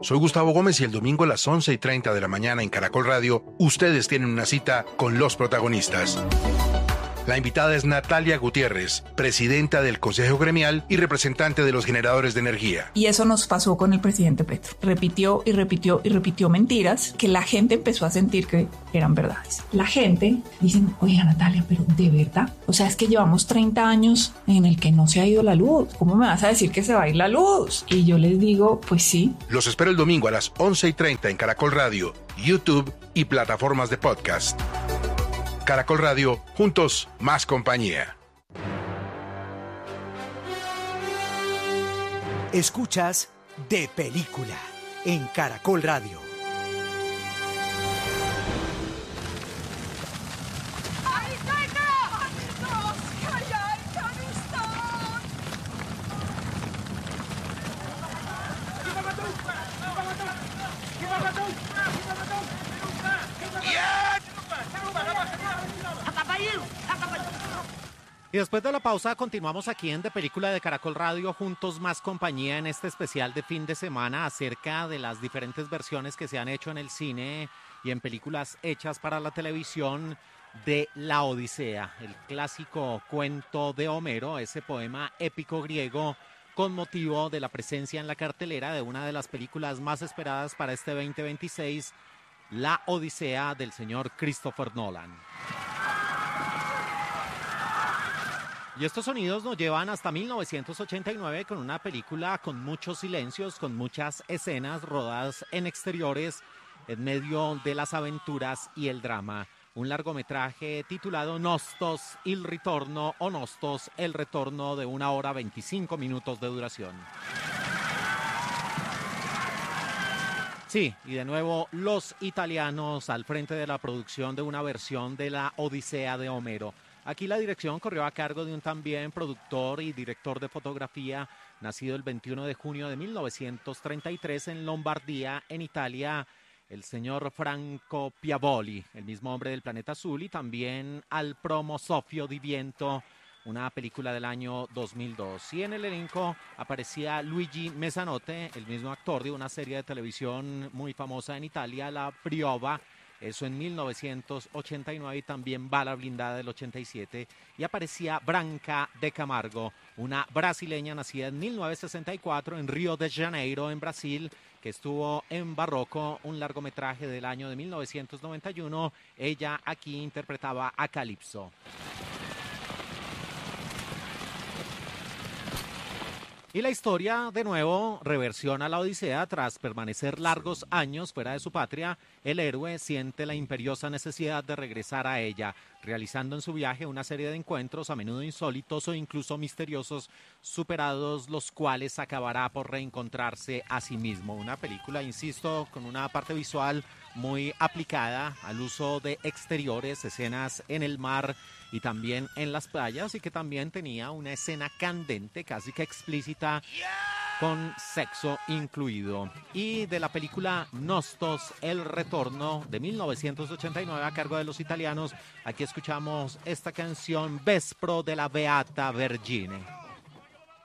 Soy Gustavo Gómez y el domingo a las 11:30 de la mañana en Caracol Radio, ustedes tienen una cita con los protagonistas. La invitada es Natalia Gutiérrez, presidenta del Consejo Gremial y representante de los generadores de energía. Y eso nos pasó con el presidente Petro. Repitió y repitió y repitió mentiras que la gente empezó a sentir que eran verdades. La gente dice, oiga Natalia, pero ¿de verdad? O sea, es que llevamos 30 años en el que no se ha ido la luz. ¿Cómo me vas a decir que se va a ir la luz? Y yo les digo, pues sí. Los espero el domingo a las 11:30 en Caracol Radio, YouTube y plataformas de podcast. Caracol Radio, juntos, más compañía. Escuchas De Película en Caracol Radio. Y después de la pausa continuamos aquí en De Película de Caracol Radio, juntos más compañía, en este especial de fin de semana acerca de las diferentes versiones que se han hecho en el cine y en películas hechas para la televisión de La Odisea, el clásico cuento de Homero, ese poema épico griego con motivo de la presencia en la cartelera de una de las películas más esperadas para este 2026, La Odisea del señor Christopher Nolan. Y estos sonidos nos llevan hasta 1989 con una película con muchos silencios, con muchas escenas rodadas en exteriores, en medio de las aventuras y el drama. Un largometraje titulado Nostos il ritorno o Nostos el retorno, de 1 hora 25 minutos de duración. Sí, y de nuevo los italianos al frente de la producción de una versión de La Odisea de Homero. Aquí la dirección corrió a cargo de un también productor y director de fotografía, nacido el 21 de junio de 1933 en Lombardía, en Italia, el señor Franco Piavoli, el mismo hombre del Planeta Azul, y también Al Promo Soffio di Viento, una película del año 2002. Y en el elenco aparecía Luigi Mezzanotte, el mismo actor de una serie de televisión muy famosa en Italia, La Briova, eso en 1989, y también Bala Blindada del 87, y aparecía Branca de Camargo, una brasileña nacida en 1964 en Río de Janeiro, en Brasil, que estuvo en Barroco, un largometraje del año de 1991. Ella aquí interpretaba a Calipso. Y la historia, de nuevo, reversiona la Odisea. Tras permanecer largos años fuera de su patria, el héroe siente la imperiosa necesidad de regresar a ella, realizando en su viaje una serie de encuentros, a menudo insólitos o incluso misteriosos, superados los cuales acabará por reencontrarse a sí mismo. Una película, insisto, con una parte visual muy aplicada al uso de exteriores, escenas en el mar y también en las playas, y que también tenía una escena candente, casi que explícita, con sexo incluido. Y de la película Nostos el retorno de 1989 a cargo de los italianos, aquí escuchamos esta canción Vespro de la Beata Vergine.